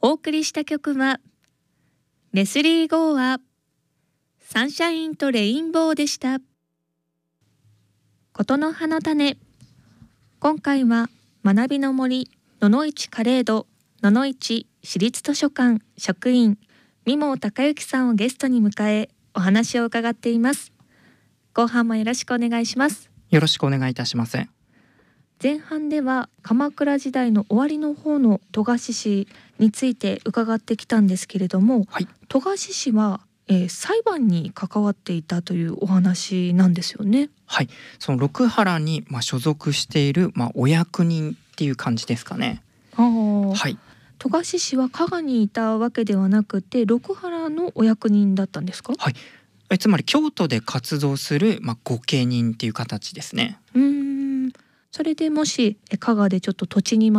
お送りした曲はレスリー・ゴーアサンシャインとレインボーでした。ことの葉の種、今回は学びの森野々市カレード野々市市立図書館職員三毛隆之さんをゲストに迎えお話を伺っています。後半もよろしくお願いします。 よろしくお願いいたします。 前半では鎌倉時代の終わりの方の戸賀志士について伺ってきたんですけれども、 はい、 戸賀志士は、裁判に関わっていたというお話なんですよね。 はい、その六原に所属しているお役人っていう感じですかね。はい、 戸賀志士は加賀にいたわけではなくて六原のお役人だったんですか？ はい、つまり京都で活動する御家人っていう形ですね。 それでもし加賀でちょっと土地に